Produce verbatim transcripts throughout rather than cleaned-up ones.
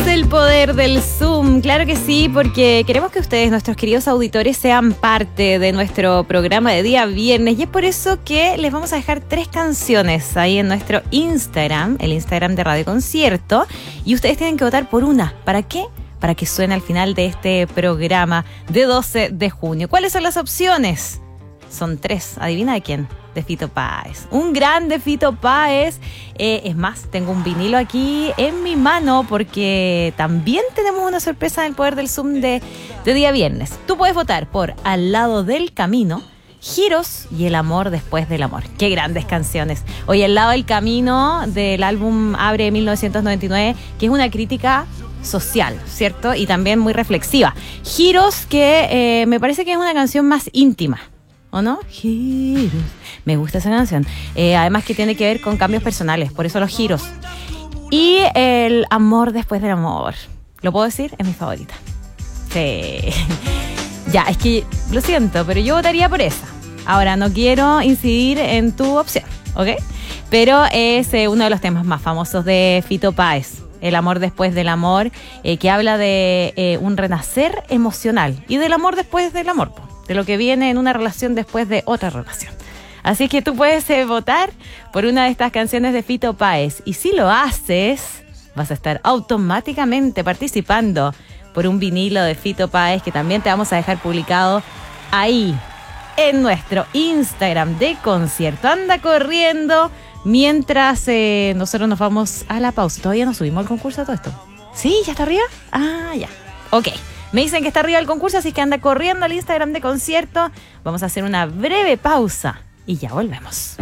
El poder del Zoom, claro que sí, porque queremos que ustedes, nuestros queridos auditores, sean parte de nuestro programa de día viernes, y es por eso que les vamos a dejar tres canciones ahí en nuestro Instagram, el Instagram de Radio Concierto, y ustedes tienen que votar por una. ¿Para qué? Para que suene al final de este programa de doce de junio. ¿Cuáles son las opciones? Son tres. ¿Adivina de quién? De Fito Páez. Un grande Fito Páez. Eh, es más, tengo un vinilo aquí en mi mano porque también tenemos una sorpresa en el poder del Zoom de, de día viernes. Tú puedes votar por Al lado del camino, Giros y El amor después del amor. Qué grandes canciones. Hoy Al lado del camino del álbum Abre de mil novecientos noventa y nueve, que es una crítica social, ¿cierto? Y también muy reflexiva. Giros, que eh, me parece que es una canción más íntima, ¿o no? Giros. Me gusta esa canción. Eh, además que tiene que ver con cambios personales, por eso los giros. Y El amor después del amor. ¿Lo puedo decir? Es mi favorita. Sí. Ya, es que lo siento, pero yo votaría por esa. Ahora, no quiero incidir en tu opción, ¿ok? Pero es eh, uno de los temas más famosos de Fito Páez. El amor después del amor, eh, que habla de eh, un renacer emocional y del amor después del amor, de lo que viene en una relación después de otra relación. Así que tú puedes eh, votar por una de estas canciones de Fito Páez, y si lo haces, vas a estar automáticamente participando por un vinilo de Fito Páez, que también te vamos a dejar publicado ahí en nuestro Instagram de concierto. Anda corriendo mientras eh, nosotros nos vamos a la pausa. ¿Todavía no subimos al concurso todo esto? ¿Sí? ¿Ya está arriba? Ah, ya. Ok. Me dicen que está arriba el concurso, así que anda corriendo al Instagram de concierto. Vamos a hacer una breve pausa y ya volvemos.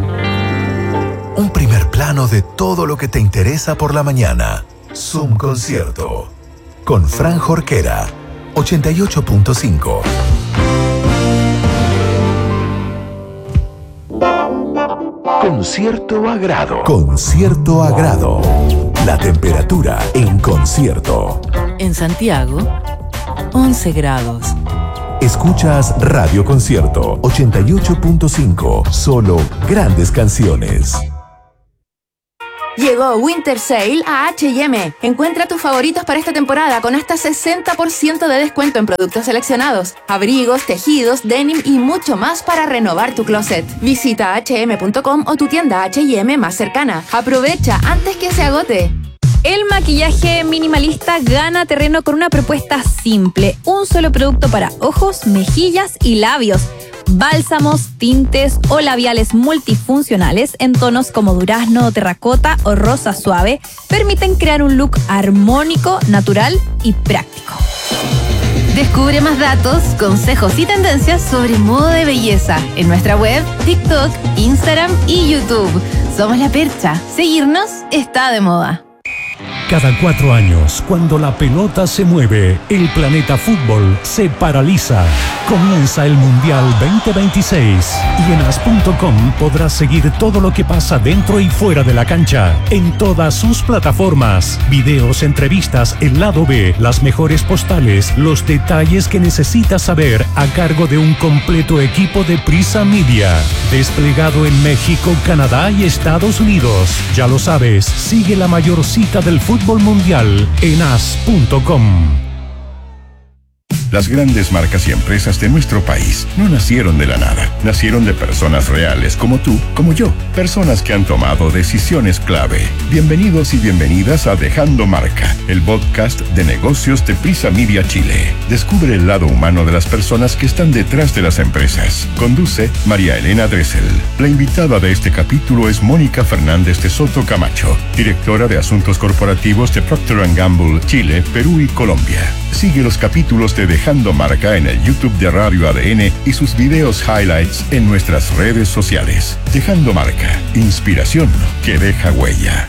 Un primer plano de todo lo que te interesa por la mañana. Zoom Concierto. Con Fran Jorquera. ochenta y ocho punto cinco. Con cierto agrado. Con cierto agrado. La temperatura en concierto. En Santiago, once grados. Escuchas Radio Concierto ochenta y ocho punto cinco. Solo grandes canciones. Llegó Winter Sale a H y M. Encuentra tus favoritos para esta temporada con hasta sesenta por ciento de descuento en productos seleccionados, abrigos, tejidos, denim y mucho más para renovar tu closet. Visita hache eme punto com o tu tienda H y M más cercana. Aprovecha antes que se agote. El maquillaje minimalista gana terreno con una propuesta simple. Un solo producto para ojos, mejillas y labios. Bálsamos, tintes o labiales multifuncionales en tonos como durazno, terracota o rosa suave permiten crear un look armónico, natural y práctico. Descubre más datos, consejos y tendencias sobre moda de belleza en nuestra web, TikTok, Instagram y YouTube. Somos La Percha. Seguirnos está de moda. Cada cuatro años, cuando la pelota se mueve, el planeta fútbol se paraliza. Comienza el Mundial veinte veintiséis y en as punto com podrás seguir todo lo que pasa dentro y fuera de la cancha, en todas sus plataformas. Videos, entrevistas, el lado B, las mejores postales, los detalles que necesitas saber a cargo de un completo equipo de Prisa Media. Desplegado en México, Canadá y Estados Unidos. Ya lo sabes, sigue la mayor cita del fútbol mundial en as punto com. Las grandes marcas y empresas de nuestro país no nacieron de la nada. Nacieron de personas reales como tú, como yo. Personas que han tomado decisiones clave. Bienvenidos y bienvenidas a Dejando Marca, el podcast de negocios de Prisa Media Chile. Descubre el lado humano de las personas que están detrás de las empresas. Conduce María Elena Dressel. La invitada de este capítulo es Mónica Fernández de Soto Camacho, directora de Asuntos Corporativos de Procter and Gamble, Chile, Perú y Colombia. Sigue los capítulos de Dejando Marca en el YouTube de Radio A D N y sus videos highlights en nuestras redes sociales. Dejando Marca, inspiración que deja huella.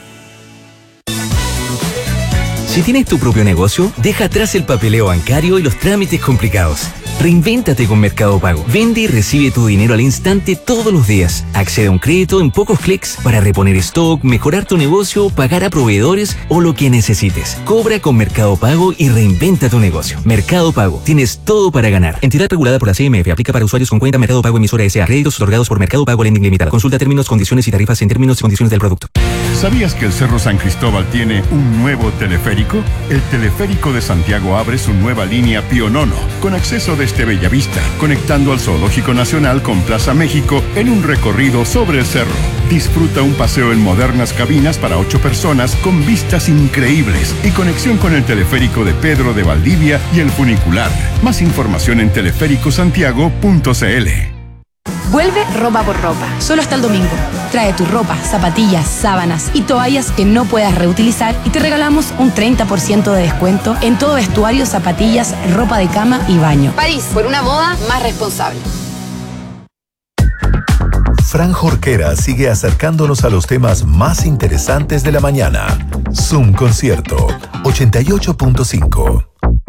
Si tienes tu propio negocio, deja atrás el papeleo bancario y los trámites complicados. Reinvéntate con Mercado Pago. Vende y recibe tu dinero al instante todos los días. Accede a un crédito en pocos clics para reponer stock, mejorar tu negocio, pagar a proveedores o lo que necesites. Cobra con Mercado Pago y reinventa tu negocio. Mercado Pago. Tienes todo para ganar. Entidad regulada por la C M F. Aplica para usuarios con cuenta Mercado Pago emisora S A. Créditos otorgados por Mercado Pago Lending Limitada. Consulta términos, condiciones y tarifas en términos y condiciones del producto. ¿Sabías que el Cerro San Cristóbal tiene un nuevo teleférico? El Teleférico de Santiago abre su nueva línea Pionono, con acceso desde Bellavista, conectando al Zoológico Nacional con Plaza México en un recorrido sobre el cerro. Disfruta un paseo en modernas cabinas para ocho personas con vistas increíbles y conexión con el teleférico de Pedro de Valdivia y el funicular. Más información en teleférico santiago punto c l. Vuelve Ropa por Ropa, solo hasta el domingo. Trae tu ropa, zapatillas, sábanas y toallas que no puedas reutilizar y te regalamos un treinta por ciento de descuento en todo vestuario, zapatillas, ropa de cama y baño. París, por una moda más responsable. Fran Jorquera sigue acercándonos a los temas más interesantes de la mañana. Zoom Concierto ochenta y ocho punto cinco.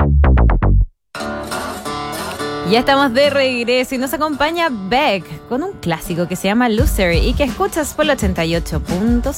Ya estamos de regreso y nos acompaña Beck con un clásico que se llama Loser y que escuchas por el ochenta y ocho punto